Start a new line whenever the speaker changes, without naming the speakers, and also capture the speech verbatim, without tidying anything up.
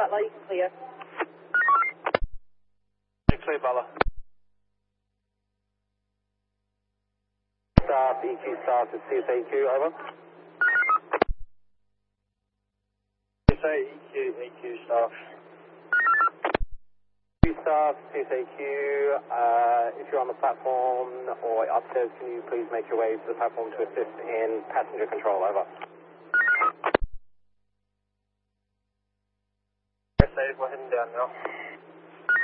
that light, clear.
Clear, Bella.
Staff, E Q staff to C S A Q, over.
C S A, E Q, E Q staff.
E Q staff, C S A Q, uh, if you're on the platform or upstairs, can you please make your way to the platform to assist in passenger control, over.
S A, we're heading down now.